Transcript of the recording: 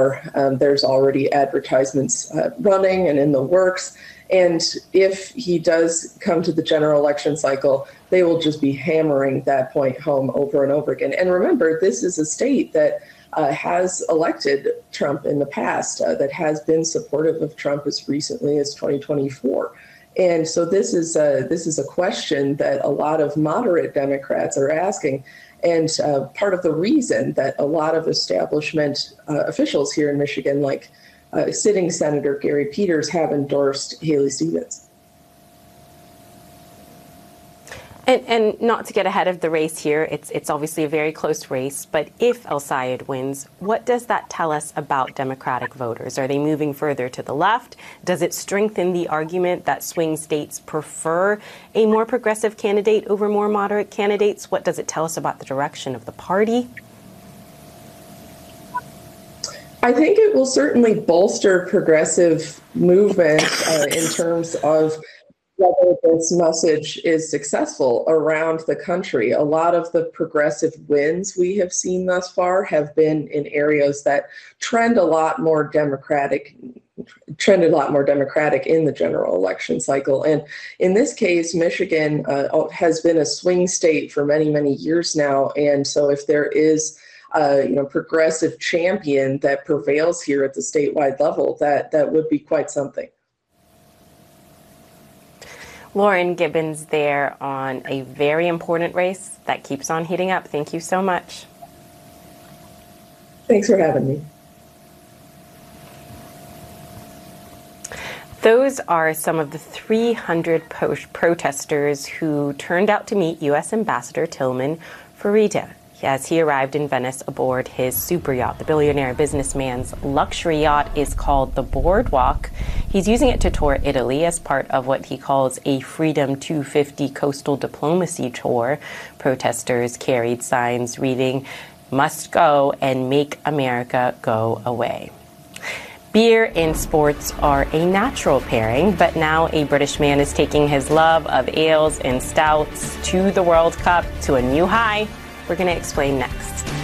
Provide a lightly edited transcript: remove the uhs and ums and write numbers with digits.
where there's already advertisements running and in the works. And if he does come to the general election cycle, they will just be hammering that point home over and over again. And remember, this is a state that has elected Trump in the past, that has been supportive of Trump as recently as 2024. And so this is a question that a lot of moderate Democrats are asking. And part of the reason that a lot of establishment officials here in Michigan, like sitting Senator Gary Peters, have endorsed Haley Stevens. And not to get ahead of the race here, it's obviously a very close race, but if El-Sayed wins, what does that tell us about Democratic voters? Are they moving further to the left? Does it strengthen the argument that swing states prefer a more progressive candidate over more moderate candidates? What does it tell us about the direction of the party? I think it will certainly bolster progressive movement in terms of whether this message is successful around the country. A lot of the progressive wins we have seen thus far have been in areas that trend a lot more democratic in the general election cycle. And in this case, Michigan has been a swing state for many, many years now. And so if there is progressive champion that prevails here at the statewide level, that would be quite something. Lauren Gibbons there on a very important race that keeps on heating up. Thank you so much. Thanks for having me. Those are some of the 300 protesters who turned out to meet U.S. Ambassador Tilman Fertitta as he arrived in Venice aboard his super yacht. The billionaire businessman's luxury yacht is called the Boardwalk. He's using it to tour Italy as part of what he calls a Freedom 250 coastal diplomacy tour. Protesters carried signs reading, "Must go and make America go away." Beer and sports are a natural pairing, but now a British man is taking his love of ales and stouts to the World Cup to a new high. We're going to explain next.